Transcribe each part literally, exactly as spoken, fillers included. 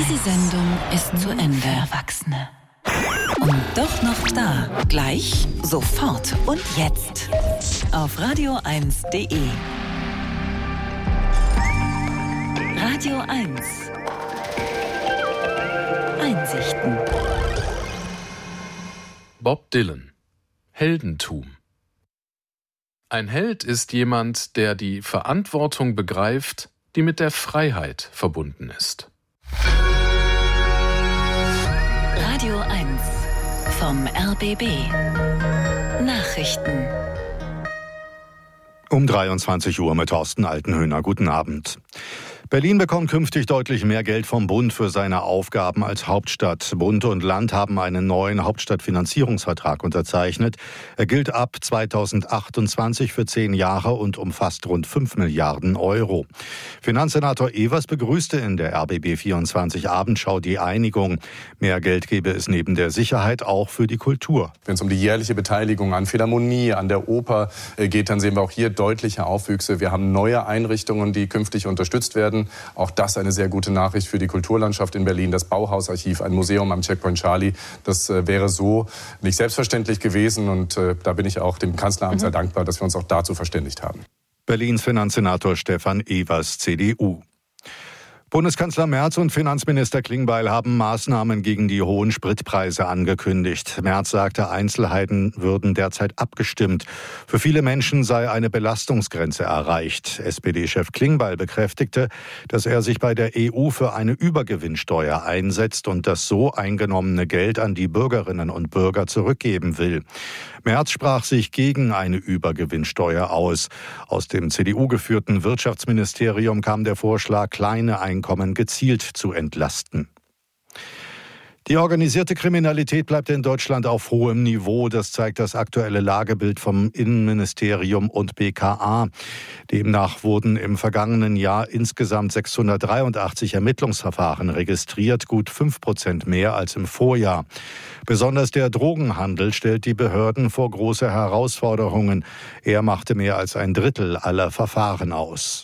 Diese Sendung ist zu Ende. Erwachsene. Und doch noch da. Gleich, sofort und jetzt. Auf radio eins punkt de. Radio eins. Einsichten. Bob Dylan. Heldentum. Ein Held ist jemand, der die Verantwortung begreift, die mit der Freiheit verbunden ist. Radio eins vom R B B. Nachrichten. Um dreiundzwanzig Uhr mit Thorsten Altenhöhner. Guten Abend. Berlin bekommt künftig deutlich mehr Geld vom Bund für seine Aufgaben als Hauptstadt. Bund und Land haben einen neuen Hauptstadtfinanzierungsvertrag unterzeichnet. Er gilt ab zweitausendachtundzwanzig für zehn Jahre und umfasst rund fünf Milliarden Euro. Finanzsenator Evers begrüßte in der R B B vierundzwanzig Abendschau die Einigung. Mehr Geld gebe es neben der Sicherheit auch für die Kultur. Wenn es um die jährliche Beteiligung an Philharmonie, an der Oper geht, dann sehen wir auch hier deutliche Aufwüchse. Wir haben neue Einrichtungen, die künftig unterstützt werden. Auch das eine sehr gute Nachricht für die Kulturlandschaft in Berlin. Das Bauhausarchiv, ein Museum am Checkpoint Charlie, das äh, wäre so nicht selbstverständlich gewesen. Und äh, da bin ich auch dem Kanzleramt mhm. sehr dankbar, dass wir uns auch dazu verständigt haben. Berlins Finanzsenator Stefan Evers, C D U. Bundeskanzler Merz und Finanzminister Klingbeil haben Maßnahmen gegen die hohen Spritpreise angekündigt. Merz sagte, Einzelheiten würden derzeit abgestimmt. Für viele Menschen sei eine Belastungsgrenze erreicht. S P D-Chef Klingbeil bekräftigte, dass er sich bei der E U für eine Übergewinnsteuer einsetzt und das so eingenommene Geld an die Bürgerinnen und Bürger zurückgeben will. Merz sprach sich gegen eine Übergewinnsteuer aus. Aus dem C D U-geführten Wirtschaftsministerium kam der Vorschlag, kleine Einkommen gezielt zu entlasten. Die organisierte Kriminalität bleibt in Deutschland auf hohem Niveau. Das zeigt das aktuelle Lagebild vom Innenministerium und B K A. Demnach wurden im vergangenen Jahr insgesamt sechshundertdreiundachtzig Ermittlungsverfahren registriert, gut fünf Prozent mehr als im Vorjahr. Besonders der Drogenhandel stellt die Behörden vor große Herausforderungen. Er machte mehr als ein Drittel aller Verfahren aus.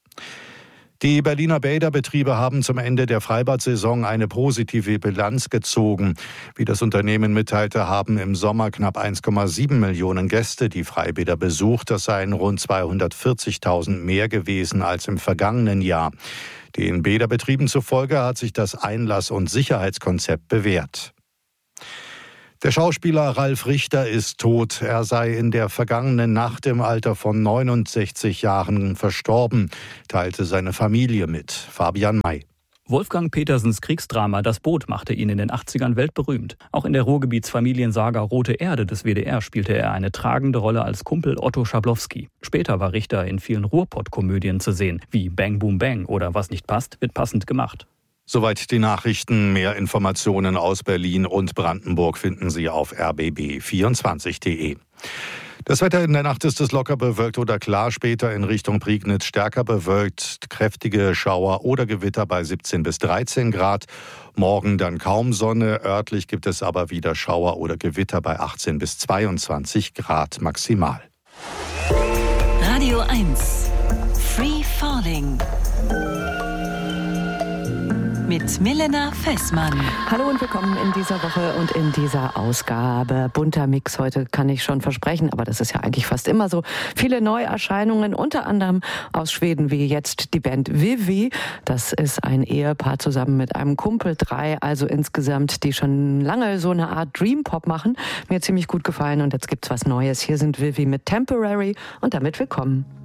Die Berliner Bäderbetriebe haben zum Ende der Freibad-Saison eine positive Bilanz gezogen. Wie das Unternehmen mitteilte, haben im Sommer knapp eins Komma sieben Millionen Gäste die Freibäder besucht. Das seien rund zweihundertvierzigtausend mehr gewesen als im vergangenen Jahr. Den Bäderbetrieben zufolge hat sich das Einlass- und Sicherheitskonzept bewährt. Der Schauspieler Ralf Richter ist tot. Er sei in der vergangenen Nacht im Alter von neunundsechzig Jahren verstorben, teilte seine Familie mit. Fabian May. Wolfgang Petersens Kriegsdrama Das Boot machte ihn in den achtzigern weltberühmt. Auch in der Ruhrgebietsfamiliensaga Rote Erde des W D R spielte er eine tragende Rolle als Kumpel Otto Schablowski. Später war Richter in vielen Ruhrpott-Komödien zu sehen, wie Bang Boom Bang oder Was nicht passt, wird passend gemacht. Soweit die Nachrichten. Mehr Informationen aus Berlin und Brandenburg finden Sie auf r b b vierundzwanzig punkt de. Das Wetter in der Nacht ist es locker bewölkt oder klar, später in Richtung Prignitz stärker bewölkt, kräftige Schauer oder Gewitter bei siebzehn bis dreizehn Grad. Morgen dann kaum Sonne, örtlich gibt es aber wieder Schauer oder Gewitter bei achtzehn bis zweiundzwanzig Grad maximal. Radio eins. Free Falling. Mit Milena Fessmann. Hallo und willkommen in dieser Woche und in dieser Ausgabe. Bunter Mix heute, kann ich schon versprechen, aber das ist ja eigentlich fast immer so. Viele Neuerscheinungen, unter anderem aus Schweden, wie jetzt die Band Vivi. Das ist ein Ehepaar zusammen mit einem Kumpel, drei, also insgesamt, die schon lange so eine Art Dream Pop machen. Mir ziemlich gut gefallen und jetzt gibt's was Neues. Hier sind Vivi mit Temporary und damit willkommen.